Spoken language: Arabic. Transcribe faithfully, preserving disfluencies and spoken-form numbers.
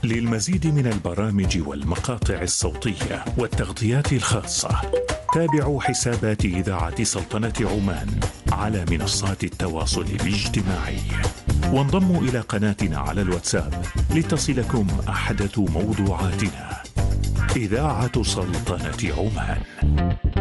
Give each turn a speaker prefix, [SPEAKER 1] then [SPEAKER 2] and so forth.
[SPEAKER 1] للمزيد من البرامج والمقاطع الصوتية والتغطيات الخاصة تابعوا حسابات إذاعة سلطنة عمان على منصات التواصل الاجتماعي، وانضموا إلى قناتنا على الواتساب لتصلكم أحدث موضوعاتنا. إذاعة سلطنة عمان.